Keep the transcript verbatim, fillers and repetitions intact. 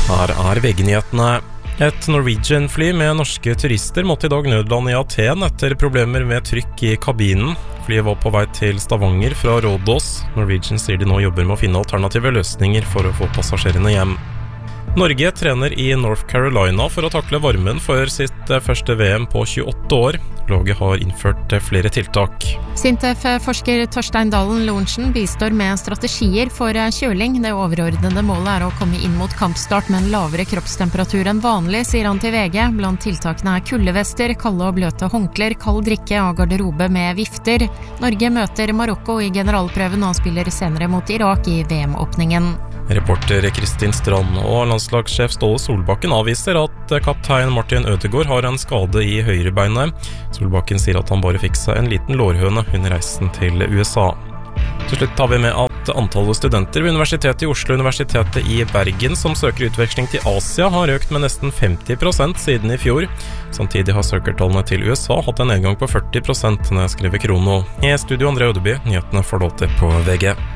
Her er V G-nyhetene. Et Norwegian-fly med norske turister måtte i dag nødlande i Aten etter problemer med trykk i kabinen. Flyet var på vei til Stavanger fra Rådås. Norwegian sier de nå jobber med å finne alternative løsninger for å få passasjerene hjem. Norge trener i North Carolina for å takle varmen for sitt første V M på tjueåtte år. Laget har innført flere tiltak. Sintef-forsker Torstein Dalen Lorentzen bistår med strategier for kjøling. Det overordnede målet er å komme inn mot kampstart med en lavere kroppstemperatur enn vanlig, sier han til V G. Blant tiltakene er kuldevester, kalde og bløte håndklær, kald drikke og garderobe med vifter. Norge møter Marokko i generalprøven og spiller senere mot Irak i V M-åpningen. Reporter Kristin Strand og landslagssjef Ståle Solbakken avviser at kaptein Martin Ødegaard har en skade i høyrebeinet. Solbakken sier at han bare fikk seg en liten lårhøne under reisen til U S A. Til slutt tar vi med at antallet studenter ved Universitetet i Oslo og Universitetet i Bergen som søker utveksling til Asia har økt med nesten femti prosent siden i fjor. Samtidig har søkertallene til U S A hatt en nedgang på førti prosent, når jeg skriver Krono. I studio André Ødeby, nyhetene får du alltid på V G.